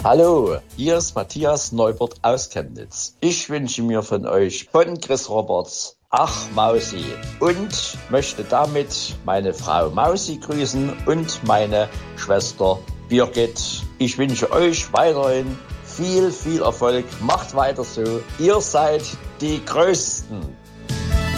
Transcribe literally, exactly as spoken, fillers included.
Hallo, hier ist Matthias Neubert aus Chemnitz. Ich wünsche mir von euch von Chris Roberts Ach Mausi und möchte damit meine Frau Mausi grüßen und meine Schwester Birgit. Ich wünsche euch weiterhin viel, viel Erfolg. Macht weiter so. Ihr seid die Größten.